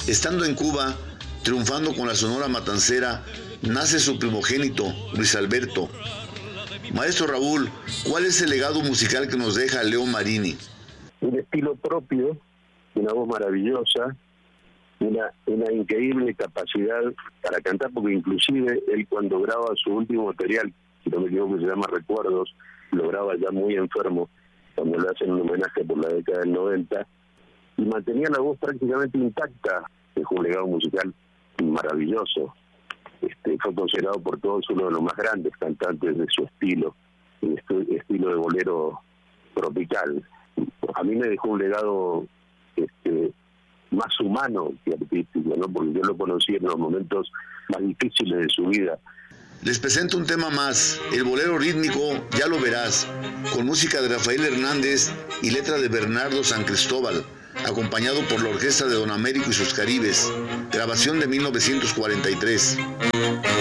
Estando en Cuba, triunfando con la Sonora Matancera, nace su primogénito, Luis Alberto. Maestro Raúl, ¿cuál es el legado musical que nos deja Leo Marini? Un estilo propio, una voz maravillosa, una increíble capacidad para cantar, porque inclusive él cuando graba su último material, si no me equivoco se llama Recuerdos, lo graba ya muy enfermo, cuando le hacen un homenaje por la década del 90, y mantenía la voz prácticamente intacta. Es un legado musical maravilloso. Fue considerado por todos uno de los más grandes cantantes de su estilo, estilo de bolero tropical. A mí me dejó un legado más humano que artístico, ¿no? Porque yo lo conocí en los momentos más difíciles de su vida. Les presento un tema más, el bolero rítmico Ya lo verás, con música de Rafael Hernández y letra de Bernardo San Cristóbal, acompañado por la orquesta de Don Américo y sus Caribes, grabación de 1943.